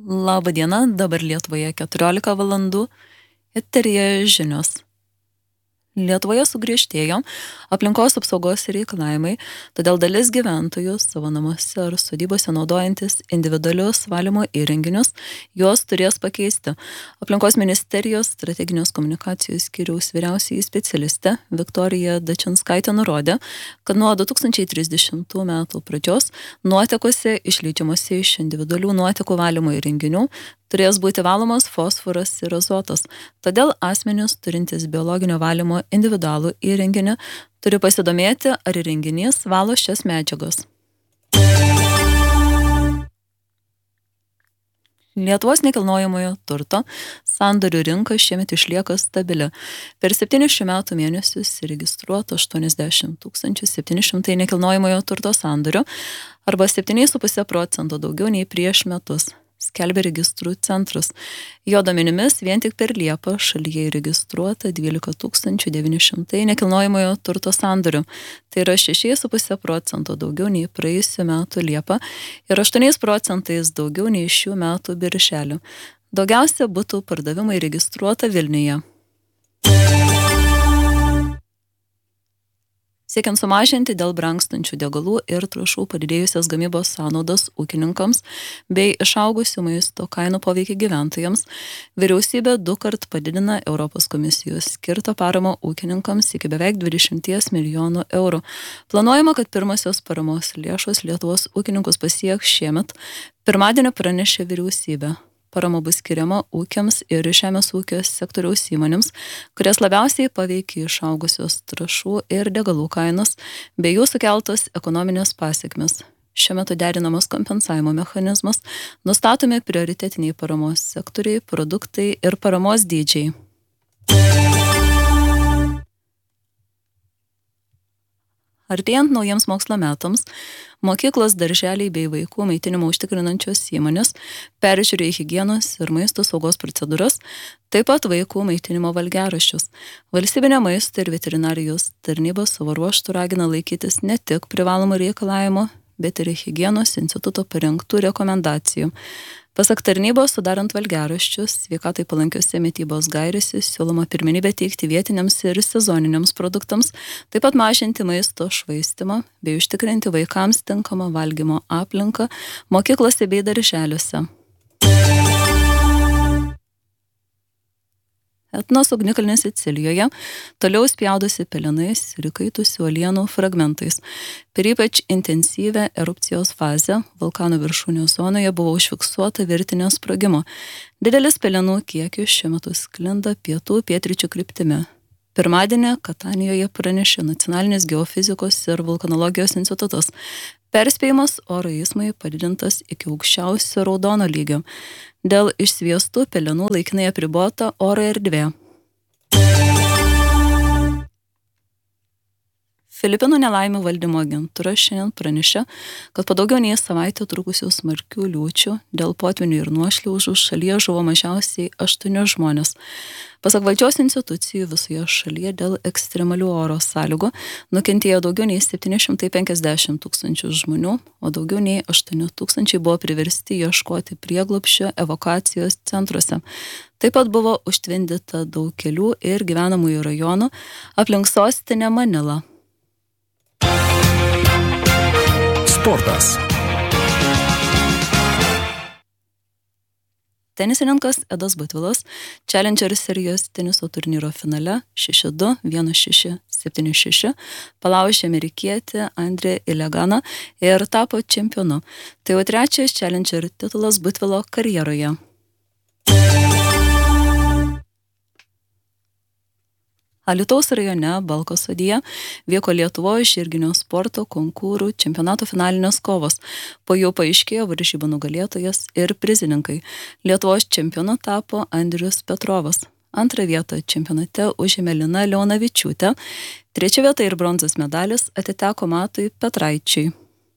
Labą dieną, dabar Lietuvoje 14 valandų, eteryje žinios. Lietuvoje sugriežtėjo aplinkos apsaugos reikalavimai, todėl dalis gyventojų savo namuose ar sodybose naudojantis individualius valymo įrenginius, juos turės pakeisti. Aplinkos ministerijos strateginės komunikacijos skyriaus vyriausioji specialistė Viktorija Dačinskaitė nurodė, kad nuo 2030 metų pradžios nuotekose išleidžiamose iš individualių nuotekų valymo įrenginių turės būti valomas fosforas ir azotas. Todėl asmenys turintys biologinio valymo individualų įrenginį turi pasidomėti, ar įrenginys valo šias medžiagas. Lietuvos nekilnojamojo turto sandorių rinka šiemet išlieka stabili. Per 7 šių metų mėnesius registruota 80 700 nekilnojamojo turto sandorių arba 7,5% daugiau nei prieš metus, skelbia registrų centras. Jo duomenimis vien tik per Liepą šalyje įregistruota 12 900 nekilnojamojo turto sandorių. Tai yra 6,5% daugiau nei praėjusių metų Liepą ir 8% daugiau nei šių metų birželį. Daugiausia butų pardavimai registruota Vilniuje. Siekiant sumažinti dėl brangstančių degalų ir trąšų padidėjusias gamybos sąnaudas ūkininkams bei išaugusių maisto kainų poveikį gyventojams, vyriausybė 2 kart padidina Europos komisijos skirtą paramą ūkininkams iki beveik 20 milijonų eurų. Planuojama, kad pirmosios paramos lėšos Lietuvos ūkininkus pasieks šiemet. Pirmadienį pranešė vyriausybė. Parama bus skiriama ūkiams ir žemės ūkio sektoriaus įmonėms, kurias labiausiai paveikia išaugusios trąšų ir degalų kainos bei jų sukeltos ekonominės pasekmės. Šiuo metu derinamas kompensavimo mechanizmas, nustatomi prioritetiniai paramos sektoriai, produktai ir paramos dydžiai. Artėjant naujiems mokslo metams, mokyklos, darželiai bei vaikų maitinimą užtikrinančios įmonės peržiūrėjo higienos ir maisto saugos procedūras, taip pat vaikų maitinimo valgiaraščius. Valstybinė maisto ir veterinarijos tarnyba savo ruožtu ragina laikytis ne tik privalomų reikalavimų, bet ir higienos instituto parengtų rekomendacijų. Pasak tarnybos, sudarant valgiaraščius, sveikatai palankiose mitybos gairėse siūloma pirmenybę teikti vietiniams ir sezoniniams produktams, taip pat mažinti maisto švaistymą bei užtikrinti vaikams tinkamą valgymo aplinką mokyklose bei darželiuose. Etnos ugnikalnė Sicilijoje toliau spjaudosi pelenais ir įkaitusių uolienų fragmentais. Per ypač intensyvę erupcijos fazę vulkano viršūnės zonoje buvo užfiksuota virtinė sprogimo. Didelis pelenų kiekis šiuo metu sklinda pietų-pietryčių kryptimi. Pirmadienį Katanijoje pranešė Nacionalinis geofizikos ir vulkanologijos institutas. Perspėjimas oro eismui padidintas iki aukščiausio raudono lygio. Dėl išsviestų pelenų laikinai apribota oro erdvė. Filipinų nelaimių valdymo agentūra šiandien pranešė, kad po daugiau nei savaitę trukusių smarkių liūčių dėl potvynių ir nuošliaužų šalyje žuvo mažiausiai 8 žmonės. Pasak valdžios institucijų visoje šalyje dėl ekstremalių oro sąlygų nukentėjo daugiau nei 750 000 žmonių, o daugiau nei 8 000 buvo priversti ieškoti prieglobsčio evakuacijos centruose. Taip pat buvo užtvindyta daug kelių ir gyvenamųjų rajonų aplink sostinę Manilą. Sportas. Tenisininkas Edas Butvilas Challenger serijos teniso turnyro finale 6-2, 1-6, 7-6 palaužė amerikietį Andre Ileganą ir tapo čempionu. Tai jau 3. Challenger titulas Butvilo karjeroje. Alytaus rajone Balko sodyje vyko Lietuvos žirginio sporto konkūrų čempionato finalinės kovos. Po jų paaiškėjo varžybų nugalėtojas ir prizininkai. Lietuvos čempionu tapo Andrius Petrovas. Antrą vietą čempionate užėmė Lina Leonavičiūtė. 3. vieta ir bronzos medalis atiteko Matui Petraičiui.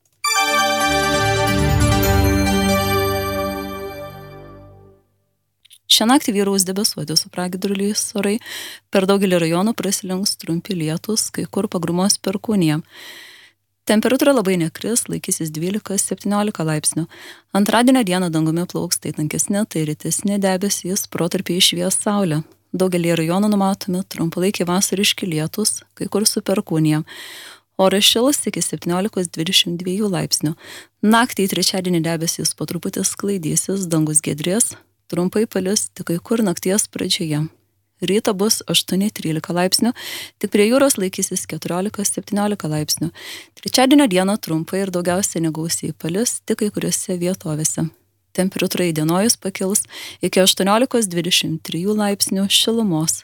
Šią naktį vyraus debesuoti su pragiedruliais orai, per daugelį rajonų praslinks trumpi lietūs, kai kur pagrumos perkūnija. Temperatūra labai nekris, laikysis 12-17 laipsnių. Antradienio dieną dangumi plauks tai tankesni, tai rytesni debesys, protarpiais švies saulė. Daugelį rajonų numatomi trumpalaikiai vasariški lietūs, kai kur su perkūnija. Oras šils iki 17-22 laipsnių. Naktį į trečiadienį debesys po truputį sklaidysis, dangus giedrės, trumpai palis tik kai kur nakties pradžioje. Ryto bus 8-13 laipsnių, tik prie jūros laikysis 14-17 laipsnių. Trečiadienio dieną trumpai ir daugiausiai negausiai palis tik kai kuriuose vietovėse. Temperatūra įdienojus pakils iki 18-23 laipsnių šilumos.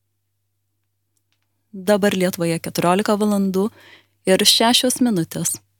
Dabar Lietuvoje 14 valandų ir 6 minutės.